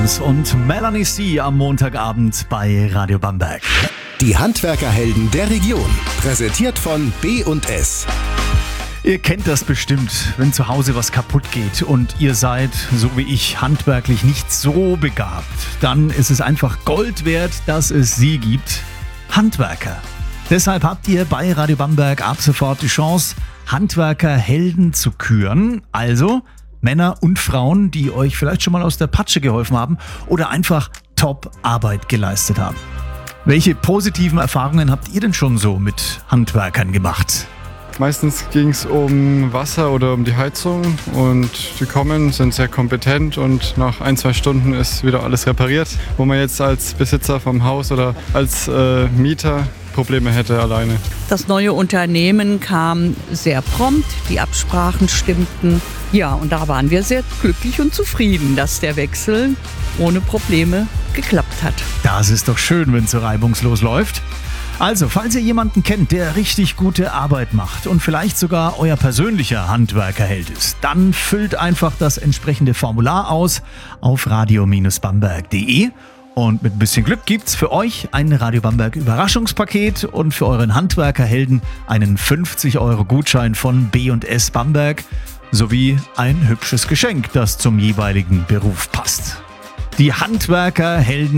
Adams und Melanie C. am Montagabend bei Radio Bamberg. Die Handwerkerhelden der Region, präsentiert von B&S. Ihr kennt das bestimmt, wenn zu Hause was kaputt geht und ihr seid, so wie ich, handwerklich nicht so begabt. Dann ist es einfach Gold wert, dass es sie gibt. Handwerker. Deshalb habt ihr bei Radio Bamberg ab sofort die Chance, Handwerkerhelden zu küren. Also Männer und Frauen, die euch vielleicht schon mal aus der Patsche geholfen haben oder einfach Top-Arbeit geleistet haben. Welche positiven Erfahrungen habt ihr denn schon so mit Handwerkern gemacht? Meistens ging es um Wasser oder um die Heizung und die kommen, sind sehr kompetent und nach 1-2 Stunden ist wieder alles repariert, wo man jetzt als Besitzer vom Haus oder als Mieter Probleme hätte alleine. Das neue Unternehmen kam sehr prompt, die Absprachen stimmten. Ja, und da waren wir sehr glücklich und zufrieden, dass der Wechsel ohne Probleme geklappt hat. Das ist doch schön, wenn es so reibungslos läuft. Also, falls ihr jemanden kennt, der richtig gute Arbeit macht und vielleicht sogar euer persönlicher Handwerkerheld ist, dann füllt einfach das entsprechende Formular aus auf radio-bamberg.de. Und mit ein bisschen Glück gibt's für euch ein Radio Bamberg Überraschungspaket und für euren Handwerkerhelden einen 50-Euro-Gutschein von B&S Bamberg sowie ein hübsches Geschenk, das zum jeweiligen Beruf passt. Die Handwerkerhelden